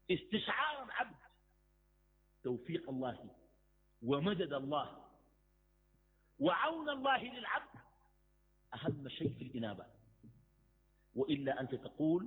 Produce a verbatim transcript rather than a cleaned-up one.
استشعار العبد توفيق الله ومدد الله وعون الله للعبد أهم شيء في الإنابة. وإلا أنت تقول